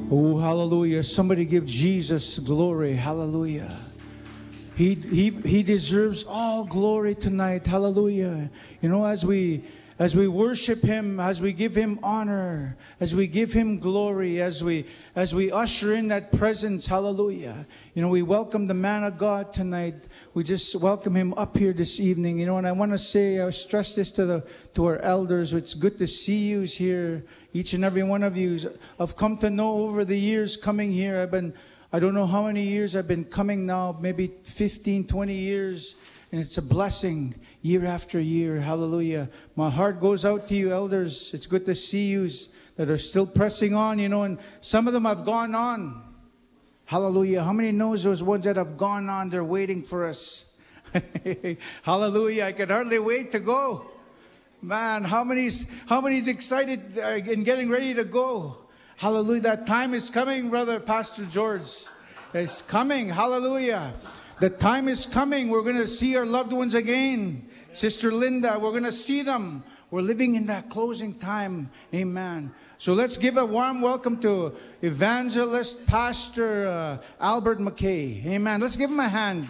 Oh, hallelujah. Somebody give Jesus glory. Hallelujah. He deserves all glory tonight. Hallelujah. You know, as we worship him, as we give him honor, as we give him glory, as we usher in that presence, hallelujah. You know, we welcome the man of God tonight. We just welcome him up here this evening. You know, and I want to say, I stress this to our elders. It's good to see you here. Each and every one of you I've come to know over the years coming here. I don't know how many years I've been coming now, maybe 15, 20 years. And it's a blessing year after year. Hallelujah. My heart goes out to you, elders. It's good to see you that are still pressing on, you know, and some of them have gone on. Hallelujah. How many knows those ones that have gone on? They're waiting for us. Hallelujah. I can hardly wait to go. Man, how many's excited and getting ready to go? Hallelujah. That time is coming, brother Pastor George. It's coming. Hallelujah. The time is coming. We're going to see our loved ones again. Sister Linda, we're going to see them. We're living in that closing time. Amen. So let's give a warm welcome to Evangelist Pastor Albert McKay. Amen. Let's give him a hand.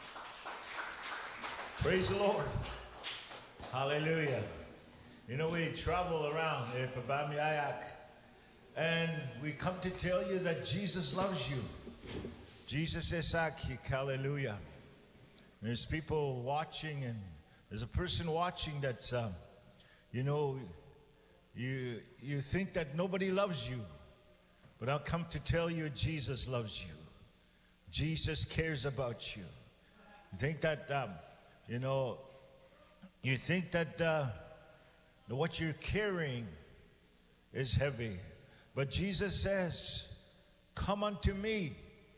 Praise the Lord. Hallelujah. You know, we travel around and we come to tell you that Jesus loves you. Jesus is aquí. Hallelujah. There's people watching, and there's a person watching that's, you know, you think that nobody loves you. But I'll come to tell you Jesus loves you. Jesus cares about you. You think that, you know, you think that what you're carrying is heavy. But Jesus says, come unto me.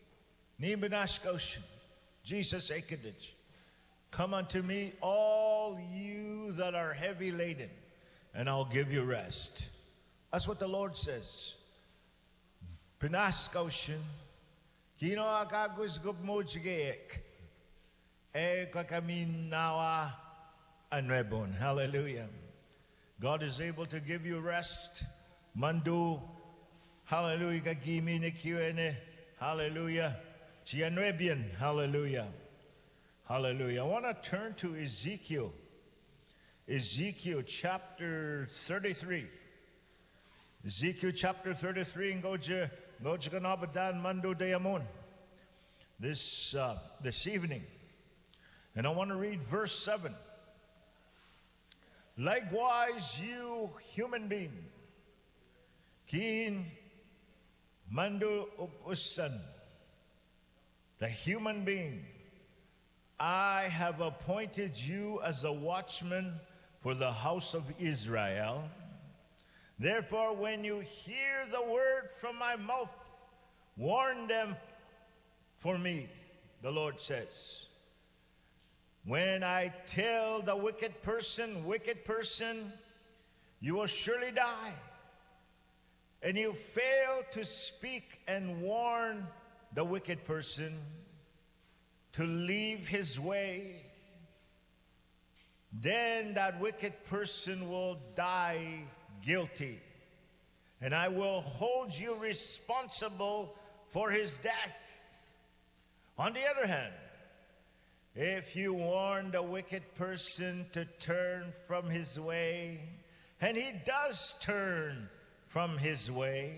Jesus Ekadich. Come unto me, all you that are heavy laden, and I'll give you rest. That's what the Lord says. Pinaskoshin. Kino agagos gubmojigeek. E kakamin nawa anrebon. Hallelujah. God is able to give you rest. Mandu. Hallelujah. Kagimi nikiwene. Hallelujah. Chianrebian. Hallelujah. Hallelujah. I want to turn to Ezekiel. Ezekiel chapter 33. Ezekiel chapter 33 and go to Ganabadan Mando Deamon this evening. And I want to read verse 7. Likewise, you human being, Keen Mando Upusan, the human being, I have appointed you as a watchman for the house of Israel. Therefore, when you hear the word from my mouth, warn them for me, the Lord says. When I tell the wicked person, you will surely die, and you fail to speak and warn the wicked person to leave his way, then that wicked person will die guilty, and I will hold you responsible for his death. On the other hand, if you warn the wicked person to turn from his way, and he does turn from his way,